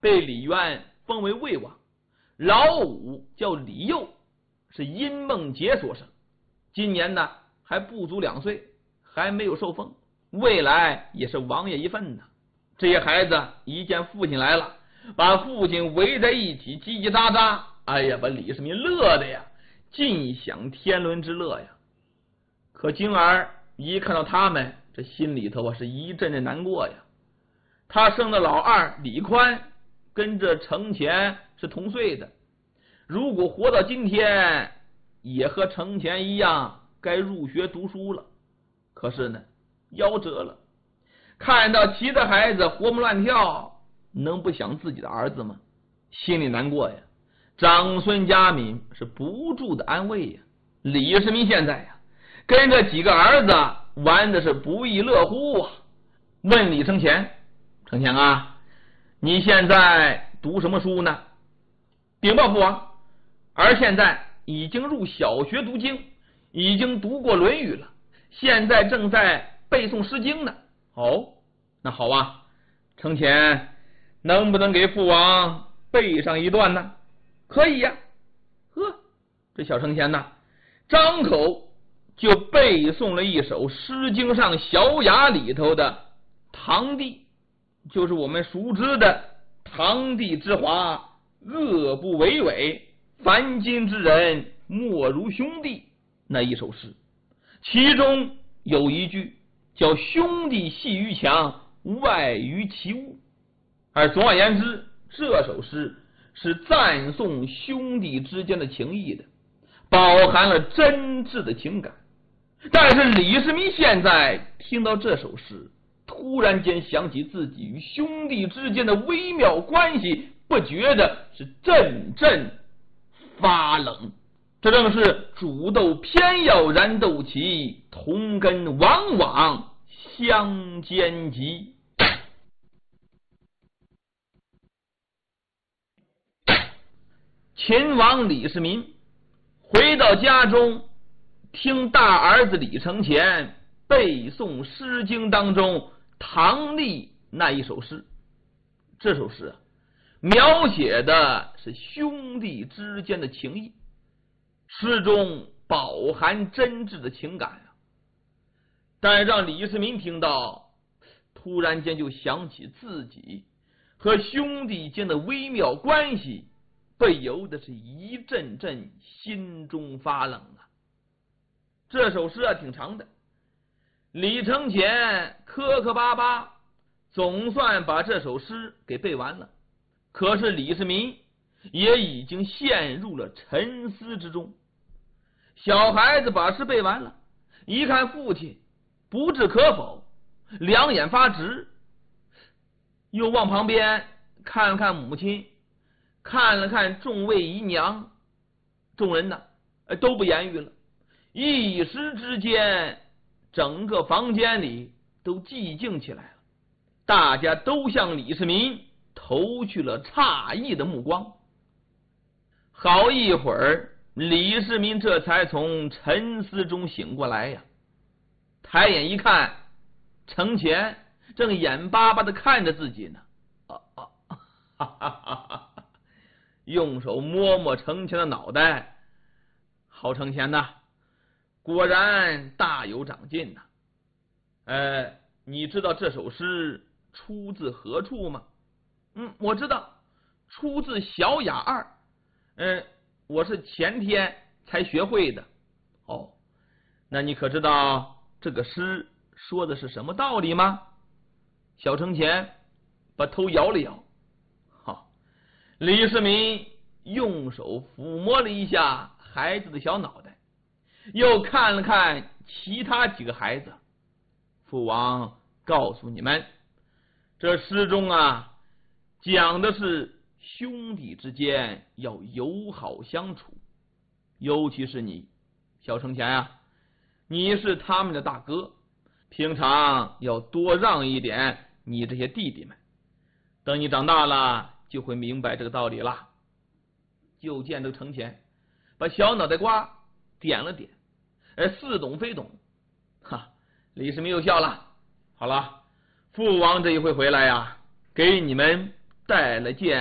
被李渊封为魏王，老五叫李佑，是殷梦节所生，今年呢还不足2岁，还没有受封，未来也是王爷一份呢。这些孩子一见父亲来了，把父亲围在一起叽叽喳喳，哎呀，把李世民乐的呀尽享天伦之乐呀。可今儿一看到他们，这心里头是一阵阵难过呀。他生的老二李宽跟着程潜是同岁的，如果活到今天也和程潜一样该入学读书了，可是呢夭折了。看到其他孩子活蹦乱跳，能不想自己的儿子吗？心里难过呀。长孙家敏是不住的安慰呀。李世民现在呀跟这几个儿子玩的是不亦乐乎啊。问李承乾，承乾啊，你现在读什么书呢？禀报父王，儿现在已经入小学读经，已经读过《论语》了，现在正在背诵《诗经》呢。哦，那好啊，承乾能不能给父王背上一段呢？可以呀。呵，这小承乾呐，张口就背诵了一首《诗经》上小雅里头的堂弟，就是我们熟知的堂弟之华，恶不为伪，凡今之人莫如兄弟那一首诗，其中有一句叫兄弟系于墙，外于其物。而总而言之，这首诗是赞颂兄弟之间的情谊的，饱含了真挚的情感。但是李世民现在听到这首诗，突然间想起自己与兄弟之间的微妙关系，不觉得是阵阵发冷。这正是煮豆偏要燃豆萁，同根往往相煎急。秦王李世民回到家中，听大儿子李承乾背诵《诗经》当中唐立那一首诗。这首诗描写的是兄弟之间的情谊，诗中饱含真挚的情感啊。但让李世民听到，突然间就想起自己和兄弟间的微妙关系，不由得是一阵阵心中发冷啊。这首诗挺长的，李承乾磕磕巴巴总算把这首诗给背完了，可是李世民也已经陷入了沉思之中。小孩子把诗背完了，一看父亲不置可否，两眼发直，又往旁边看了看母亲，看了看众位姨娘，众人呢都不言语了。一时之间，整个房间里都寂静起来了，大家都向李世民投去了诧异的目光。好一会儿，李世民这才从沉思中醒过来呀。抬眼一看，承乾正眼巴巴的看着自己呢。用手摸摸承乾的脑袋，好承乾呐，果然大有长进呐。你知道这首诗出自何处吗？我知道，出自小雅二。我是前天才学会的。哦，那你可知道这个诗说的是什么道理吗？小承乾把头摇了摇。好，李世民用手抚摸了一下孩子的小脑袋，又看了看其他几个孩子。父王告诉你们，这诗中啊讲的是兄弟之间要友好相处，尤其是你小承乾啊，你是他们的大哥，平常要多让一点你这些弟弟们，等你长大了就会明白这个道理了。就见这个承乾把小脑袋瓜点了点，似懂非懂。李世民又笑了。好了，父王这一回回来呀，给你们再来见。